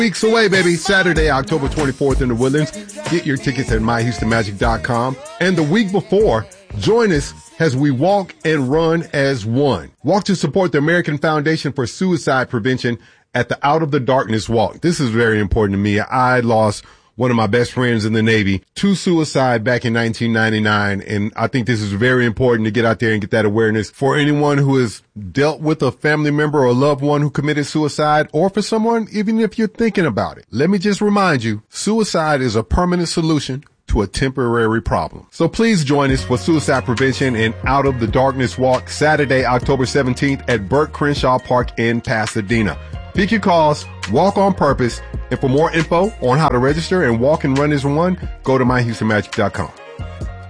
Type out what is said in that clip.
Weeks away, baby. Saturday, October 24th in the Woodlands. Get your tickets at myhoustonmagic.com. And the week before, join us as we walk and run as one. Walk to support the American Foundation for Suicide Prevention at the Out of the Darkness Walk. This is very important to me. I lost one of my best friends in the Navy to suicide back in 1999. And I think this is very important to get out there and get that awareness for anyone who has dealt with a family member or a loved one who committed suicide, or for someone, even if you're thinking about it. Let me just remind you, suicide is a permanent solution to a temporary problem. So please join us for Suicide Prevention and Out of the Darkness Walk, Saturday, October 17th at Burt Crenshaw Park in Pasadena. Pick your cause, walk on purpose, and for more info on how to register and walk and run as one, go to myhoustonmagic.com.